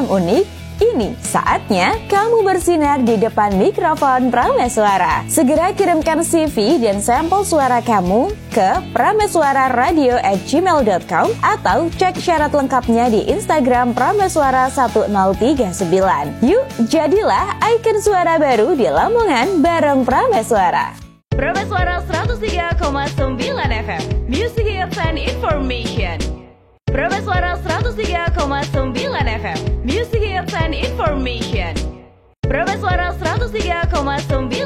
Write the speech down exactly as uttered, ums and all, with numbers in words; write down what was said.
yang unik? Ini saatnya kamu bersinar di depan mikrofon Prameswara. Segera kirimkan C V dan sampel suara kamu ke prameswararadio at gmail dot com atau cek syarat lengkapnya di Instagram Prameswara satu nol tiga sembilan. Yuk, jadilah ikon suara baru di Lamongan bareng Prameswara. Prameswara seratus tiga koma sembilan F M, Music Hits and Information. Prameswara seratus tiga koma sembilan F M, Music Hits and Information. Prameswara seratus tiga koma sembilan